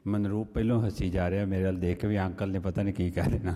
ਮਨਰੂਪ ਪਹਿਲੋਂ ਹੱਸੀ ਜਾ ਰਿਹਾ ਮੇਰੇ ਵੱਲ ਦੇਖ ਕੇ ਵੀ ਅੰਕਲ ਨੇ ਪਤਾ ਨਹੀਂ ਕੀ ਕਹਿ ਦੇਣਾ।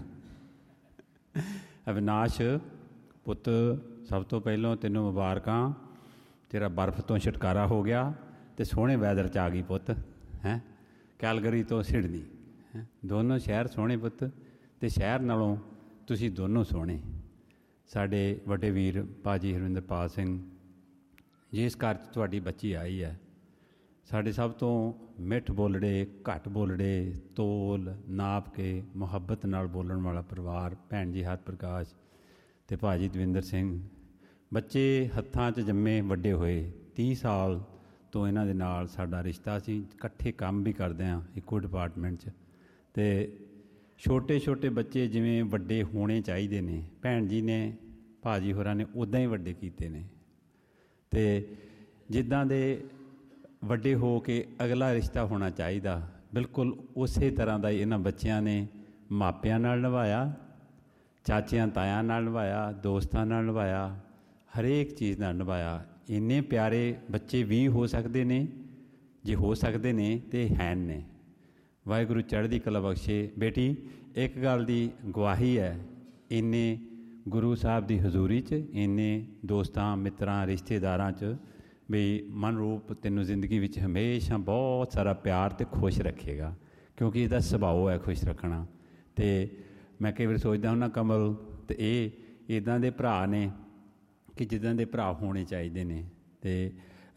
ਅਵਿਨਾਸ਼ ਪੁੱਤ, ਸਭ ਤੋਂ ਪਹਿਲਾਂ ਤੈਨੂੰ ਮੁਬਾਰਕਾਂ, ਤੇਰਾ ਬਰਫ਼ ਤੋਂ ਛੁਟਕਾਰਾ ਹੋ ਗਿਆ ਅਤੇ ਸੋਹਣੇ ਵੈਦਰ 'ਚ ਆ ਗਈ ਪੁੱਤ। ਹੈਂ, ਕੈਲਗਰੀ ਤੋਂ ਸਿਡਨੀ, ਦੋਨੋਂ ਸ਼ਹਿਰ ਸੋਹਣੇ ਪੁੱਤ, ਅਤੇ ਸ਼ਹਿਰ ਨਾਲੋਂ ਤੁਸੀਂ ਦੋਨੋਂ ਸੋਹਣੇ। ਸਾਡੇ ਵੱਡੇ ਵੀਰ ਭਾਜੀ ਹਰਵਿੰਦਰਪਾਲ ਸਿੰਘ, ਜਿਸ ਘਰ 'ਚ ਤੁਹਾਡੀ ਬੱਚੀ ਆਈ ਹੈ, ਸਾਡੇ ਸਭ ਤੋਂ ਮਿੱਠ ਬੋਲੜੇ, ਘੱਟ ਬੋਲੜੇ, ਤੋਲ ਨਾਪ ਕੇ ਮੁਹੱਬਤ ਨਾਲ ਬੋਲਣ ਵਾਲਾ ਪਰਿਵਾਰ, ਭੈਣ ਜੀ ਹਰਪ੍ਰਕਾਸ਼ ਅਤੇ ਭਾਜੀ ਦਵਿੰਦਰ ਸਿੰਘ। ਬੱਚੇ ਹੱਥਾਂ 'ਚ ਜੰਮੇ ਵੱਡੇ ਹੋਏ, 30 ਸਾਲ ਤੋਂ ਇਹਨਾਂ ਦੇ ਨਾਲ ਸਾਡਾ ਰਿਸ਼ਤਾ ਸੀ, ਇਕੱਠੇ ਕੰਮ ਵੀ ਕਰਦੇ ਹਾਂ ਇੱਕੋ ਡਿਪਾਰਟਮੈਂਟ 'ਚ। ਅਤੇ ਛੋਟੇ ਛੋਟੇ ਬੱਚੇ ਜਿਵੇਂ ਵੱਡੇ ਹੋਣੇ ਚਾਹੀਦੇ ਨੇ, ਭੈਣ ਜੀ ਨੇ ਭਾਜੀ ਹੋਰਾਂ ਨੇ ਉੱਦਾਂ ਹੀ ਵੱਡੇ ਕੀਤੇ ਨੇ। ਅਤੇ ਜਿੱਦਾਂ ਦੇ ਵੱਡੇ ਹੋ ਕੇ ਅਗਲਾ ਰਿਸ਼ਤਾ ਹੋਣਾ ਚਾਹੀਦਾ, ਬਿਲਕੁਲ ਉਸੇ ਤਰ੍ਹਾਂ ਦਾ ਹੀ ਇਹਨਾਂ ਬੱਚਿਆਂ ਨੇ ਮਾਪਿਆਂ ਨਾਲ ਨਿਭਾਇਆ, ਚਾਚਿਆਂ ਤਾਇਆਂ ਨਾਲ ਨਿਭਾਇਆ, ਦੋਸਤਾਂ ਨਾਲ ਨਿਭਾਇਆ, ਹਰੇਕ ਚੀਜ਼ ਨਾਲ ਨਿਭਾਇਆ। ਇੰਨੇ ਪਿਆਰੇ ਬੱਚੇ ਵੀ ਹੋ ਸਕਦੇ ਨੇ, ਜੇ ਹੋ ਸਕਦੇ ਨੇ ਅਤੇ ਹੈਨ ਨੇ। ਵਾਹਿਗੁਰੂ ਚੜ੍ਹਦੀ ਕਲਾ ਬਖਸ਼ੇ। ਬੇਟੀ, ਇੱਕ ਗੱਲ ਦੀ ਗਵਾਹੀ ਹੈ, ਇੰਨੇ ਗੁਰੂ ਸਾਹਿਬ ਦੀ ਹਜ਼ੂਰੀ 'ਚ, ਇੰਨੇ ਦੋਸਤਾਂ ਮਿੱਤਰਾਂ ਰਿਸ਼ਤੇਦਾਰਾਂ 'ਚ, ਵੀ ਮਨਰੂਪ ਤੈਨੂੰ ਜ਼ਿੰਦਗੀ ਵਿੱਚ ਹਮੇਸ਼ਾ ਬਹੁਤ ਸਾਰਾ ਪਿਆਰ ਅਤੇ ਖੁਸ਼ ਰੱਖੇਗਾ, ਕਿਉਂਕਿ ਇਹਦਾ ਸੁਭਾਅ ਹੈ ਖੁਸ਼ ਰੱਖਣਾ। ਅਤੇ ਮੈਂ ਕਈ ਵਾਰ ਸੋਚਦਾ ਹੁੰਦਾ ਕਮਲ, ਅਤੇ ਇਹ ਇੱਦਾਂ ਦੇ ਭਰਾ ਨੇ ਕਿ ਜਿੱਦਾਂ ਦੇ ਭਰਾ ਹੋਣੇ ਚਾਹੀਦੇ ਨੇ। ਅਤੇ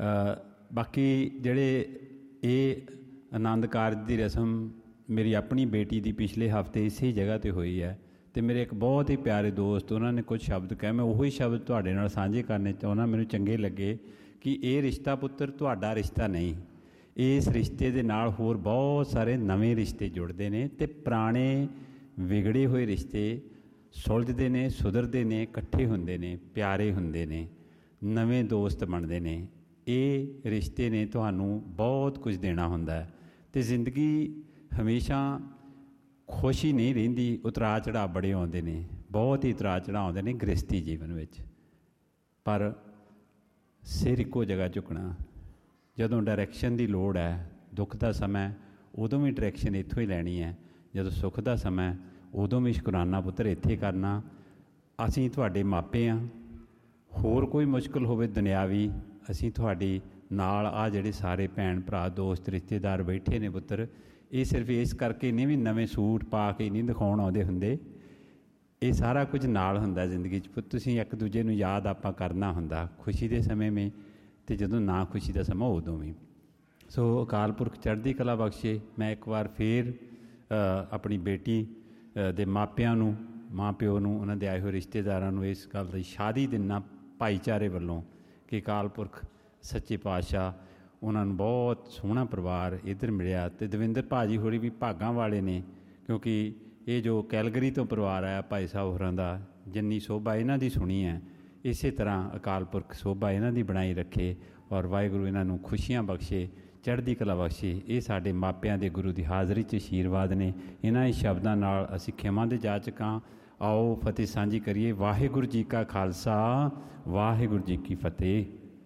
ਬਾਕੀ ਜਿਹੜੇ ਇਹ ਆਨੰਦ ਕਾਰਜ ਦੀ ਰਸਮ ਮੇਰੀ ਆਪਣੀ ਬੇਟੀ ਦੀ ਪਿਛਲੇ ਹਫ਼ਤੇ ਇਸੇ ਜਗ੍ਹਾ 'ਤੇ ਹੋਈ ਹੈ, ਅਤੇ ਮੇਰੇ ਇੱਕ ਬਹੁਤ ਹੀ ਪਿਆਰੇ ਦੋਸਤ, ਉਹਨਾਂ ਨੇ ਕੁਝ ਸ਼ਬਦ ਕਹੇ, ਮੈਂ ਉਹੀ ਸ਼ਬਦ ਤੁਹਾਡੇ ਨਾਲ ਸਾਂਝੇ ਕਰਨੇ ਚਾਹੁੰਦਾ। ਮੈਨੂੰ ਚੰਗੇ ਲੱਗੇ ਕਿ ਇਹ ਰਿਸ਼ਤਾ ਪੁੱਤਰ ਤੁਹਾਡਾ ਰਿਸ਼ਤਾ ਨਹੀਂ, ਇਸ ਰਿਸ਼ਤੇ ਦੇ ਨਾਲ ਹੋਰ ਬਹੁਤ ਸਾਰੇ ਨਵੇਂ ਰਿਸ਼ਤੇ ਜੁੜਦੇ ਨੇ, ਅਤੇ ਪੁਰਾਣੇ ਵਿਗੜੇ ਹੋਏ ਰਿਸ਼ਤੇ ਸੁਲਝਦੇ ਨੇ, ਸੁਧਰਦੇ ਨੇ, ਇਕੱਠੇ ਹੁੰਦੇ ਨੇ, ਪਿਆਰੇ ਹੁੰਦੇ ਨੇ, ਨਵੇਂ ਦੋਸਤ ਬਣਦੇ ਨੇ। ਇਹ ਰਿਸ਼ਤੇ ਨੇ ਤੁਹਾਨੂੰ ਬਹੁਤ ਕੁਝ ਦੇਣਾ ਹੁੰਦਾ, ਅਤੇ ਜ਼ਿੰਦਗੀ ਹਮੇਸ਼ਾ ਖੁਸ਼ੀ ਨਹੀਂ ਰਹਿੰਦੀ, ਉਤਰਾਅ ਚੜ੍ਹਾਅ ਬੜੇ ਆਉਂਦੇ ਨੇ, ਬਹੁਤ ਹੀ ਉਤਰਾਅ ਚੜ੍ਹਾਅ ਆਉਂਦੇ ਨੇ ਗ੍ਰਸਤੀ ਜੀਵਨ ਵਿੱਚ। ਪਰ ਸਿਰ ਇੱਕੋ ਜਗ੍ਹਾ ਝੁਕਣਾ, ਜਦੋਂ ਡਾਇਰੈਕਸ਼ਨ ਦੀ ਲੋੜ ਹੈ, ਦੁੱਖ ਦਾ ਸਮਾਂ, ਉਦੋਂ ਵੀ ਡਾਇਰੈਕਸ਼ਨ ਇੱਥੋਂ ਹੀ ਲੈਣੀ ਹੈ, ਜਦੋਂ ਸੁੱਖ ਦਾ ਸਮਾਂ ਉਦੋਂ ਵੀ ਸ਼ੁਕਰਾਨਾ ਪੁੱਤਰ ਇੱਥੇ ਕਰਨਾ। ਅਸੀਂ ਤੁਹਾਡੇ ਮਾਪੇ ਹਾਂ, ਹੋਰ ਕੋਈ ਮੁਸ਼ਕਿਲ ਹੋਵੇ ਦੁਨਿਆਵੀ, ਅਸੀਂ ਤੁਹਾਡੀ ਨਾਲ ਆਹ ਜਿਹੜੇ ਸਾਰੇ ਭੈਣ ਭਰਾ ਦੋਸਤ ਰਿਸ਼ਤੇਦਾਰ ਬੈਠੇ ਨੇ ਪੁੱਤਰ, ਇਹ ਸਿਰਫ ਇਸ ਕਰਕੇ ਨਹੀਂ ਵੀ ਨਵੇਂ ਸੂਟ ਪਾ ਕੇ ਨਹੀਂ ਦਿਖਾਉਣ ਆਉਂਦੇ ਹੁੰਦੇ, ਇਹ ਸਾਰਾ ਕੁਝ ਨਾਲ ਹੁੰਦਾ ਜ਼ਿੰਦਗੀ 'ਚ। ਤੁਸੀਂ ਇੱਕ ਦੂਜੇ ਨੂੰ ਯਾਦ ਆਪਾਂ ਕਰਨਾ ਹੁੰਦਾ, ਖੁਸ਼ੀ ਦੇ ਸਮੇਂ ਵਿੱਚ ਅਤੇ ਜਦੋਂ ਨਾ ਖੁਸ਼ੀ ਦਾ ਸਮਾਂ ਉਦੋਂ ਵੀ। ਸੋ ਅਕਾਲ ਪੁਰਖ ਚੜ੍ਹਦੀ ਕਲਾ ਬਖਸ਼ੇ। ਮੈਂ ਇੱਕ ਵਾਰ ਫੇਰ ਆਪਣੀ ਬੇਟੀ ਦੇ ਮਾਪਿਆਂ ਨੂੰ, ਮਾਂ ਪਿਓ ਨੂੰ, ਉਹਨਾਂ ਦੇ ਆਏ ਹੋਏ ਰਿਸ਼ਤੇਦਾਰਾਂ ਨੂੰ ਇਸ ਗੱਲ ਦੀ ਸ਼ਾਦੀ ਦਿੰਦਾ ਭਾਈਚਾਰੇ ਵੱਲੋਂ ਕਿ ਅਕਾਲ ਪੁਰਖ ਸੱਚੇ ਪਾਤਸ਼ਾਹ ਉਹਨਾਂ ਨੂੰ ਬਹੁਤ ਸੋਹਣਾ ਪਰਿਵਾਰ ਇੱਧਰ ਮਿਲਿਆ। ਅਤੇ ਦਵਿੰਦਰ ਭਾਜੀ ਹੋਰੀ ਵੀ ਭਾਗਾਂ ਵਾਲੇ ਨੇ, ਕਿਉਂਕਿ ਇਹ ਜੋ ਕੈਲਗਰੀ ਤੋਂ ਪਰਿਵਾਰ ਆਇਆ ਭਾਈ ਸਾਹਿਬ ਹੋਰਾਂ ਦਾ, ਜਿੰਨੀ ਸੋਭਾ ਇਹਨਾਂ ਦੀ ਸੁਣੀ ਹੈ, ਇਸੇ ਤਰ੍ਹਾਂ ਅਕਾਲ ਪੁਰਖ ਸੋਭਾ ਇਹਨਾਂ ਦੀ ਬਣਾਈ ਰੱਖੇ, ਔਰ ਵਾਹਿਗੁਰੂ ਇਹਨਾਂ ਨੂੰ ਖੁਸ਼ੀਆਂ ਬਖਸ਼ੇ, ਚੜ੍ਹਦੀ ਕਲਾ ਬਖਸ਼ੇ। ਇਹ ਸਾਡੇ ਮਾਪਿਆਂ ਦੇ ਗੁਰੂ ਦੀ ਹਾਜ਼ਰੀ 'ਚ ਆਸ਼ੀਰਵਾਦ ਨੇ। ਇਹਨਾਂ ਹੀ ਸ਼ਬਦਾਂ ਨਾਲ ਅਸੀਂ ਖਿਮਾ ਦੇ ਜਾਚਕ ਹਾਂ। ਆਓ ਫਤਿਹ ਸਾਂਝੀ ਕਰੀਏ। ਵਾਹਿਗੁਰੂ ਜੀ ਕਾ ਖਾਲਸਾ, ਵਾਹਿਗੁਰੂ ਜੀ ਕੀ ਫਤਿਹ।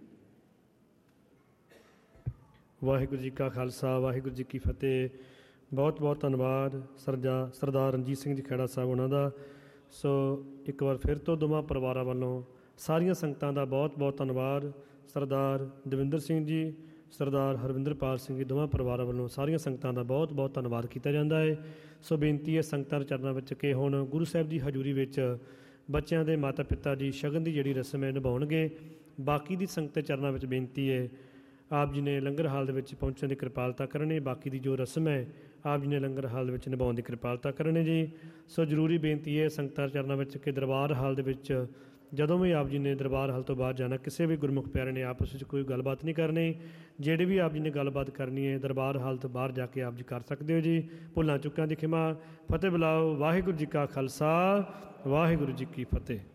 ਵਾਹਿਗੁਰੂ ਜੀ ਕਾ ਖਾਲਸਾ, ਵਾਹਿਗੁਰੂ ਜੀ ਕੀ ਫਤਿਹ। ਬਹੁਤ ਬਹੁਤ ਧੰਨਵਾਦ ਸਰਦਾਰ ਰਣਜੀਤ ਸਿੰਘ ਜੀ ਖਹਿੜਾ ਸਾਹਿਬ ਉਹਨਾਂ ਦਾ। ਸੋ ਇੱਕ ਵਾਰ ਫਿਰ ਤੋਂ ਦੋਵਾਂ ਪਰਿਵਾਰਾਂ ਵੱਲੋਂ ਸਾਰੀਆਂ ਸੰਗਤਾਂ ਦਾ ਬਹੁਤ ਬਹੁਤ ਧੰਨਵਾਦ। ਸਰਦਾਰ ਦਵਿੰਦਰ ਸਿੰਘ ਜੀ, ਸਰਦਾਰ ਹਰਵਿੰਦਰਪਾਲ ਸਿੰਘ ਜੀ, ਦੋਵਾਂ ਪਰਿਵਾਰਾਂ ਵੱਲੋਂ ਸਾਰੀਆਂ ਸੰਗਤਾਂ ਦਾ ਬਹੁਤ ਬਹੁਤ ਧੰਨਵਾਦ ਕੀਤਾ ਜਾਂਦਾ ਹੈ। ਸੋ ਬੇਨਤੀ ਹੈ ਸੰਗਤਾਂ ਦੇ ਚਰਨਾਂ ਵਿੱਚ ਕਿ ਹੁਣ ਗੁਰੂ ਸਾਹਿਬ ਦੀ ਹਜ਼ੂਰੀ ਵਿੱਚ ਬੱਚਿਆਂ ਦੇ ਮਾਤਾ ਪਿਤਾ ਜੀ ਸ਼ਗਨ ਦੀ ਜਿਹੜੀ ਰਸਮ ਹੈ ਨਿਭਾਉਣਗੇ। ਬਾਕੀ ਦੀ ਸੰਗਤ ਦੇ ਚਰਨਾਂ ਵਿੱਚ ਬੇਨਤੀ ਹੈ ਆਪ ਜੀ ਨੇ ਲੰਗਰ ਹਾਲ ਦੇ ਵਿੱਚ ਪਹੁੰਚਣ ਦੀ ਕਿਰਪਾਲਤਾ ਕਰਨੀ। ਬਾਕੀ ਦੀ ਜੋ ਰਸਮ ਹੈ ਆਪ ਜੀ ਨੇ ਲੰਗਰ ਹਾਲ ਦੇ ਵਿੱਚ ਨਿਭਾਉਣ ਦੀ ਕਿਰਪਾਲਤਾ ਕਰਨੀ ਜੀ। ਸੋ ਜ਼ਰੂਰੀ ਬੇਨਤੀ ਹੈ ਸੰਗਤਾਂ ਦੇ ਚਰਨਾਂ ਵਿੱਚ ਕਿ ਦਰਬਾਰ ਹਾਲ ਦੇ ਵਿੱਚ ਜਦੋਂ ਵੀ ਆਪ ਜੀ ਨੇ ਦਰਬਾਰ ਹਾਲ ਤੋਂ ਬਾਹਰ ਜਾਣਾ, ਕਿਸੇ ਵੀ ਗੁਰਮੁਖ ਪਿਆਰੇ ਨੇ ਆਪਸ ਵਿੱਚ ਕੋਈ ਗੱਲਬਾਤ ਨਹੀਂ ਕਰਨੀ। ਜਿਹੜੀ ਵੀ ਆਪ ਜੀ ਨੇ ਗੱਲਬਾਤ ਕਰਨੀ ਹੈ ਦਰਬਾਰ ਹਾਲ ਤੋਂ ਬਾਹਰ ਜਾ ਕੇ ਆਪ ਜੀ ਕਰ ਸਕਦੇ ਹੋ ਜੀ। ਭੁੱਲਾਂ ਚੁੱਕਾਂ ਦੀ ਖਿਮਾ। ਫਤਿਹ ਬੁਲਾਓ। ਵਾਹਿਗੁਰੂ ਜੀ ਕਾ ਖਾਲਸਾ, ਵਾਹਿਗੁਰੂ ਜੀ ਕੀ ਫਤਿਹ।